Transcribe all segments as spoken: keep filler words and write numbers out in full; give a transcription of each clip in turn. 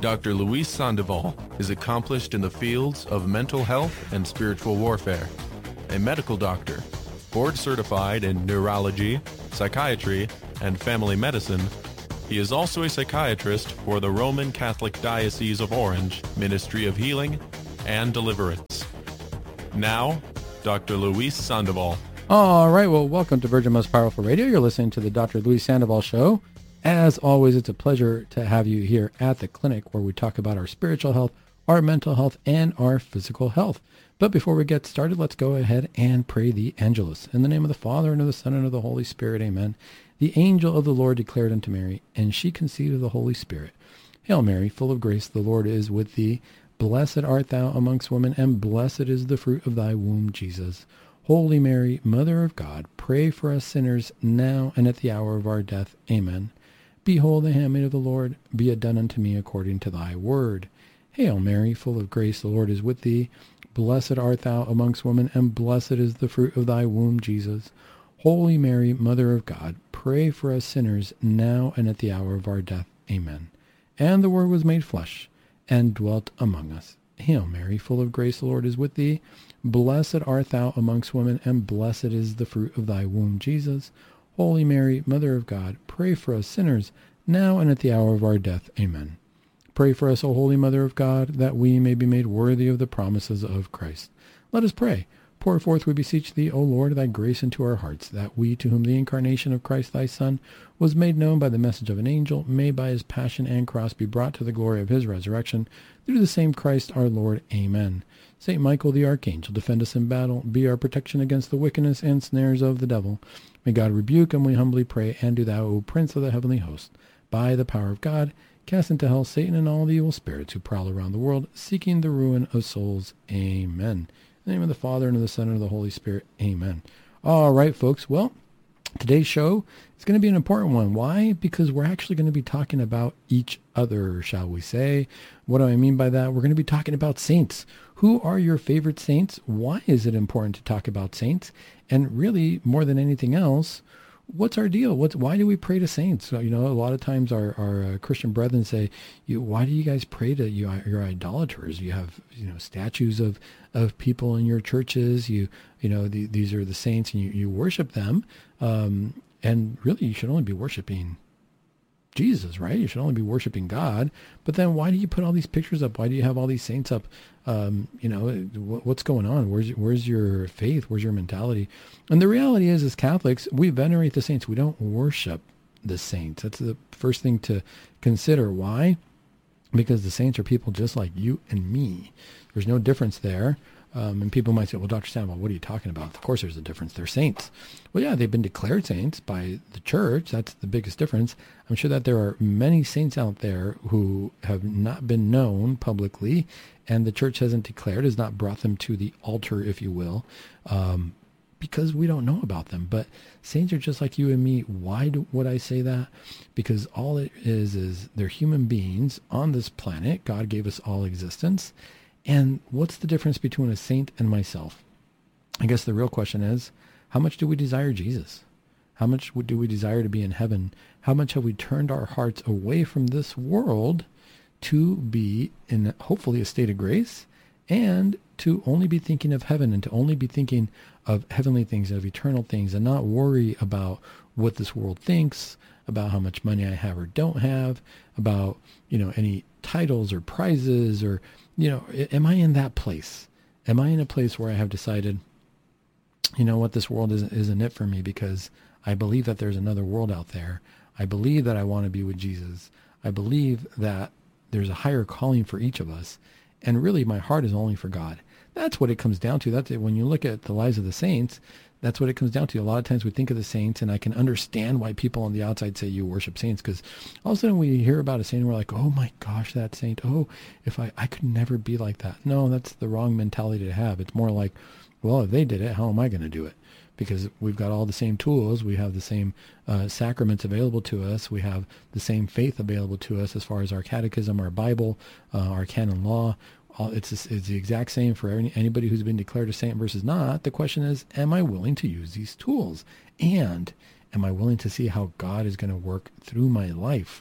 Doctor Luis Sandoval is accomplished in the fields of mental health and spiritual warfare. A medical doctor, board certified in neurology, psychiatry, and family medicine, he is also a psychiatrist for the Roman Catholic Diocese of Orange Ministry of Healing and Deliverance. Now, Doctor Luis Sandoval. All right, well, welcome to Virgin Most Powerful Radio. You're listening to the Doctor Luis Sandoval Show. As always, it's a pleasure to have you here at the clinic where we talk about our spiritual health, our mental health, and our physical health. But before we get started, let's go ahead and pray the Angelus. In the name of the Father, and of the Son, and of the Holy Spirit, amen. The angel of the Lord declared unto Mary, and she conceived of the Holy Spirit. Hail Mary, full of grace, the Lord is with thee. Blessed art thou amongst women, and blessed is the fruit of thy womb, Jesus. Holy Mary, Mother of God, pray for us sinners, now and at the hour of our death. Amen. Behold, the handmaid of the Lord, be it done unto me according to thy word. Hail Mary, full of grace, the Lord is with thee. Blessed art thou amongst women, and blessed is the fruit of thy womb, Jesus. Holy Mary, Mother of God, pray for us sinners, now and at the hour of our death. Amen. And the Word was made flesh, and dwelt among us. Hail Mary, full of grace, the Lord is with thee. Blessed art thou amongst women, and blessed is the fruit of thy womb, Jesus. Holy Mary, Mother of God, pray for us sinners, now and at the hour of our death. Amen. Pray for us, O Holy Mother of God, that we may be made worthy of the promises of Christ. Let us pray. Pour forth, we beseech thee, O Lord, thy grace into our hearts, that we, to whom the incarnation of Christ thy Son was made known by the message of an angel, may by his passion and cross be brought to the glory of his resurrection, through the same Christ our Lord. Amen. Saint Michael the Archangel, defend us in battle, be our protection against the wickedness and snares of the devil. May God rebuke, and we humbly pray, and do thou, O Prince of the heavenly host, by the power of God, cast into hell Satan and all the evil spirits who prowl around the world, seeking the ruin of souls. Amen. In the name of the Father, and of the Son, and of the Holy Spirit. Amen. All right, folks. Well, today's show is going to be an important one. Why? Because we're actually going to be talking about each other, shall we say. What do I mean by that? We're going to be talking about saints. Who are your favorite saints? Why is it important to talk about saints? And really, more than anything else, what's our deal? What's, why do we pray to saints? So, you know, a lot of times our, our uh, Christian brethren say, you, why do you guys pray to you, you're idolaters? You have, you know, statues of, of people in your churches. You, you know, the, these are the saints, and you, you worship them. Um, and really, you should only be worshiping Jesus, right? You should only be worshiping God. But then why do you put all these pictures up? Why do you have all these saints up? Um, you know, what's going on? Where's, where's your faith? Where's your mentality? And the reality is, as Catholics, we venerate the saints. We don't worship the saints. That's the first thing to consider. Why? Because the saints are people just like you and me. There's no difference there. Um, and people might say, well, Doctor Samuel, what are you talking about? Of course there's a difference. They're saints. Well, yeah, they've been declared saints by the church. That's the biggest difference. I'm sure that there are many saints out there who have not been known publicly, and the church hasn't declared, has not brought them to the altar, if you will, um, because we don't know about them. But saints are just like you and me. Why do, would I say that? Because all it is is they're human beings on this planet. God gave us all existence. And what's the difference between a saint and myself? I guess the real question is, how much do we desire Jesus? How much do we desire to be in heaven? How much have we turned our hearts away from this world to be in hopefully a state of grace, and to only be thinking of heaven, and to only be thinking of heavenly things, of eternal things, and not worry about what this world thinks, about how much money I have or don't have, about, you know, any titles or prizes, or, you know, am I in that place? Am I in a place where I have decided, you know what, this world isn't, isn't it for me, because I believe that there's another world out there. I believe that I want to be with Jesus. I believe that there's a higher calling for each of us. And really, my heart is only for God. That's what it comes down to. That's it. When you look at the lives of the saints, that's what it comes down to. A lot of times we think of the saints, and I can understand why people on the outside say you worship saints, because all of a sudden we hear about a saint and we're like, oh my gosh, that saint. Oh, if I, I could never be like that. No, that's the wrong mentality to have. It's more like, well, if they did it, how am I going to do it? Because we've got all the same tools. We have the same uh, sacraments available to us. We have the same faith available to us as far as our catechism, our Bible, uh, our canon law. All, it's, it's the exact same for any, anybody who's been declared a saint versus not. The question is, am I willing to use these tools? And am I willing to see how God is going to work through my life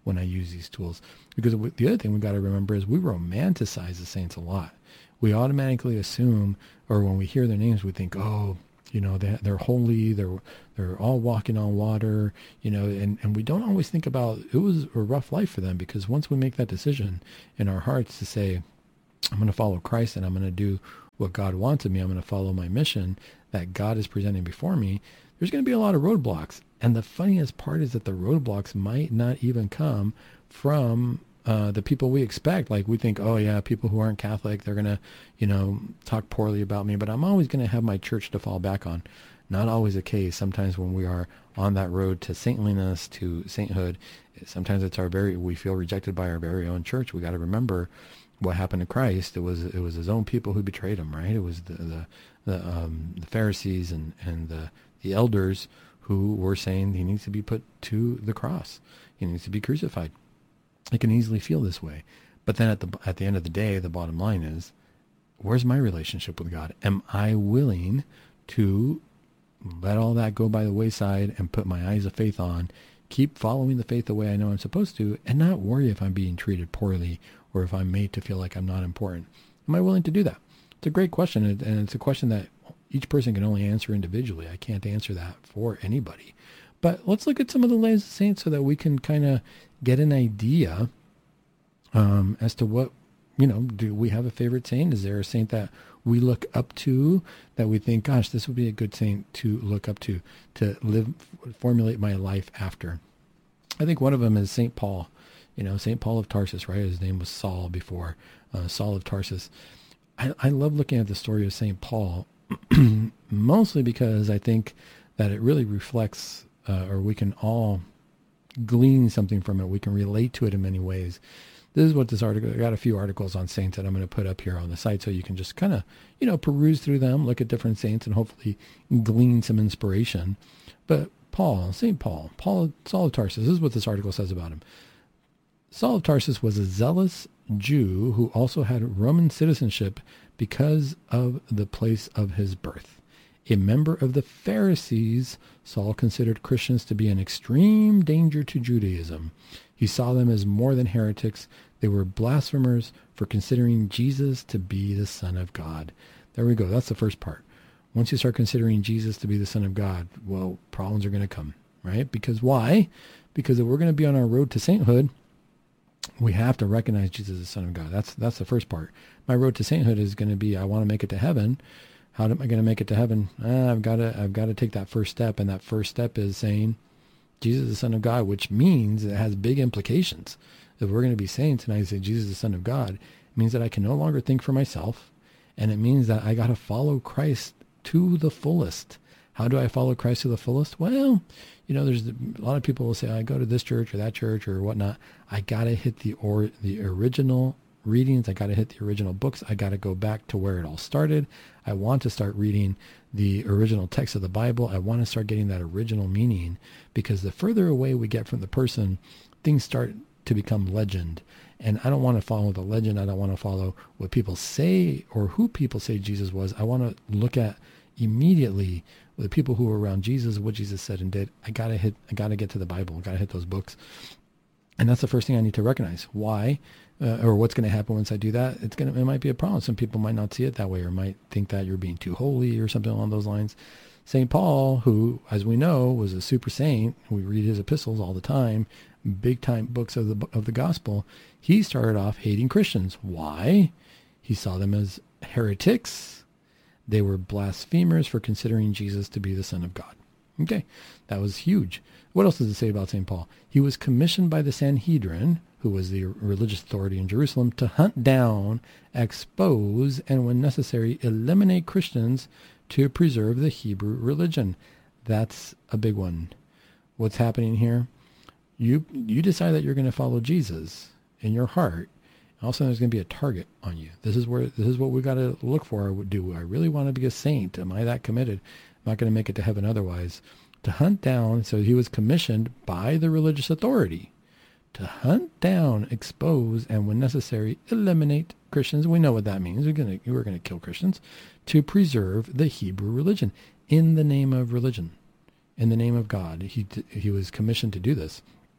when I use these tools. Because the other thing we got to remember is we romanticize the saints a lot. We automatically assume, or when we hear their names, we think, oh, you know, they, they're holy, they're they're all walking on water, you know, and, and we don't always think about it was a rough life for them, because once we make that decision in our hearts to say, I'm going to follow Christ and I'm going to do what God wants of me, I'm going to follow my mission that God is presenting before me, there's going to be a lot of roadblocks. And the funniest part is that the roadblocks might not even come from uh, the people we expect. Like we think, oh yeah, people who aren't Catholic, they're going to, you know, talk poorly about me, but I'm always going to have my church to fall back on. Not always the case. Sometimes when we are on that road to saintliness, to sainthood, sometimes it's our very, we feel rejected by our very own church. We got to remember what happened to Christ. It was, it was his own people who betrayed him, right? It was the, the, the, um, the Pharisees and, and the, the elders who were saying he needs to be put to the cross. He needs to be crucified. I can easily feel this way. But then at the, at the end of the day, the bottom line is, where's my relationship with God? Am I willing to let all that go by the wayside and put my eyes of faith on, keep following the faith the way I know I'm supposed to, and not worry if I'm being treated poorly or if I'm made to feel like I'm not important? Am I willing to do that? It's a great question, and it's a question that each person can only answer individually. I can't answer that for anybody. But let's look at some of the lives of saints so that we can kind of get an idea um, as to what, you know, do we have a favorite saint? Is there a saint that we look up to, that we think, gosh, this would be a good saint to look up to, to live, formulate my life after? I think one of them is Saint Paul. You know, Saint Paul of Tarsus, right? His name was Saul before, uh, Saul of Tarsus. I, I love looking at the story of Saint Paul, mostly because I think that it really reflects, uh, or we can all glean something from it. We can relate to it in many ways. This is what this article, I got a few articles on saints that I'm going to put up here on the site so you can just kind of, you know, peruse through them, look at different saints, and hopefully glean some inspiration. But Paul, Saint Paul, Paul, Saul of Tarsus, this is what this article says about him. Saul of Tarsus was a zealous Jew who also had Roman citizenship because of the place of his birth. A member of the Pharisees, Saul considered Christians to be an extreme danger to Judaism. He saw them as more than heretics. They were blasphemers for considering Jesus to be the Son of God. There we go. That's the first part. Once you start considering Jesus to be the Son of God, well, problems are going to come, right? Because why? Because if we're going to be on our road to sainthood, we have to recognize Jesus as the Son of God. That's that's the first part. My road to sainthood is going to be, I want to make it to heaven. How am I going to make it to heaven? Ah, I've got to I've got to take that first step, and that first step is saying Jesus is the Son of God, which means it has big implications. If we're going to be saints and I say Jesus is the Son of God, it means that I can no longer think for myself, and it means that I got to follow Christ to the fullest. How do I follow Christ to the fullest? Well, you know, there's a lot of people will say, I go to this church or that church or whatnot. I got to hit the or the original readings. I got to hit the original books. I got to go back to where it all started. I want to start reading the original text of the Bible. I want to start getting that original meaning, because the further away we get from the person, things start to become legend. And I don't want to follow the legend. I don't want to follow what people say or who people say Jesus was. I want to look at immediately the people who were around Jesus, what Jesus said and did. I gotta hit. I gotta get to the Bible. I gotta hit those books, and that's the first thing I need to recognize. Why, uh, or what's going to happen once I do that? It's gonna. It might be a problem. Some people might not see it that way, or might think that you're being too holy or something along those lines. Saint Paul, who, as we know, was a super saint, we read his epistles all the time, big time books of the of the gospel. He started off hating Christians. Why? He saw them as heretics. They were blasphemers for considering Jesus to be the Son of God. Okay, that was huge. What else does it say about Saint Paul? He was commissioned by the Sanhedrin, who was the religious authority in Jerusalem, to hunt down, expose, and when necessary, eliminate Christians to preserve the Hebrew religion. That's a big one. What's happening here? You you decide that you're going to follow Jesus in your heart. Also, there's going to be a target on you. This is where this is what we got to look for. Do I really want to be a saint? Am I that committed? I'm not going to make it to heaven otherwise. To hunt down, so he was commissioned by the religious authority to hunt down, expose, and when necessary, eliminate Christians. We know what that means. We're going to we're going to kill Christians to preserve the Hebrew religion in the name of religion, in the name of God. He he was commissioned to do this.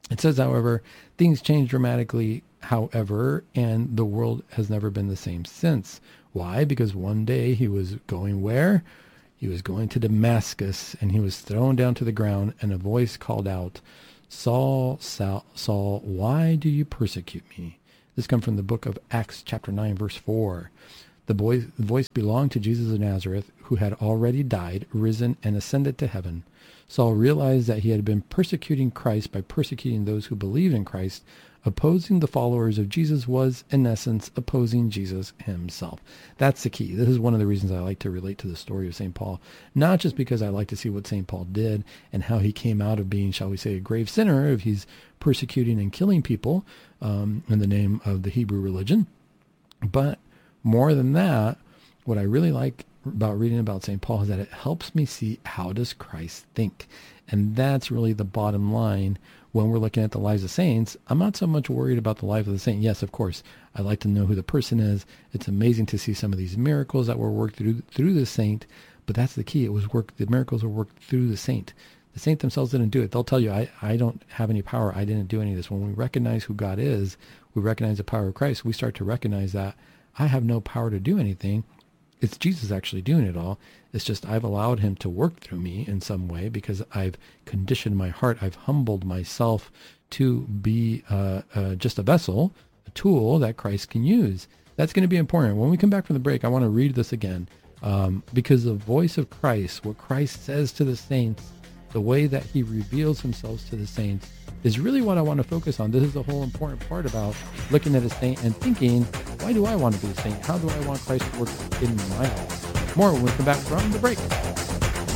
It says, however, things change dramatically, however, and the world has never been the same since. Why? Because one day he was going where? He was going to Damascus, and he was thrown down to the ground, and a voice called out, Saul, Saul, Saul, why do you persecute me? This comes from the book of Acts chapter nine, verse four. The voice, the voice belonged to Jesus of Nazareth, who had already died, risen, and ascended to heaven. Saul realized that he had been persecuting Christ by persecuting those who believed in Christ. Opposing the followers of Jesus was, in essence, opposing Jesus himself. That's the key. This is one of the reasons I like to relate to the story of Saint Paul, not just because I like to see what Saint Paul did and how he came out of being, shall we say, a grave sinner if he's persecuting and killing people um, in the name of the Hebrew religion, but more than that, what I really like about reading about Saint Paul is that it helps me see, how does Christ think? And that's really the bottom line when we're looking at the lives of saints. I'm not so much worried about the life of the saint. Yes, of course, I like to know who the person is. It's amazing to see some of these miracles that were worked through through the saint, but that's the key. It was worked. The miracles were worked through the saint. The saint themselves didn't do it. They'll tell you, I, I don't have any power. I didn't do any of this. When we recognize who God is, we recognize the power of Christ. We start to recognize that I have no power to do anything. It's Jesus actually doing it all. It's just I've allowed him to work through me in some way because I've conditioned my heart. I've humbled myself to be uh, uh, just a vessel, a tool that Christ can use. That's going to be important. When we come back from the break, I want to read this again um, because the voice of Christ, what Christ says to the saints, the way that he reveals himself to the saints is really what I want to focus on. This is the whole important part about looking at a saint and thinking, why do I want to be a saint? How do I want Christ to work in my life? More when we come back from the break.